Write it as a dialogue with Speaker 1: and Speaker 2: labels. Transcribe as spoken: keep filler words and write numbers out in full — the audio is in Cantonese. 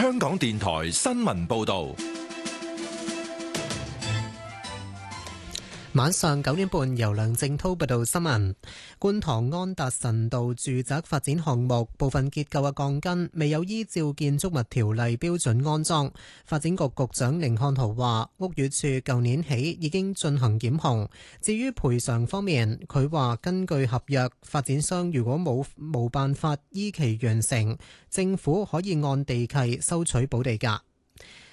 Speaker 1: 香港電台新聞報道。
Speaker 2: 晚上九點半，由梁正濤報道新聞。觀塘安達臣道住宅發展項目部分結構嘅鋼筋未有依照建築物條例標準安裝。發展局局長甯漢豪話，屋宇署舊年起已經進行檢控。至於賠償方面，佢話根據合約，發展商如果冇冇辦法依期完成，政府可以按地契收取補地價。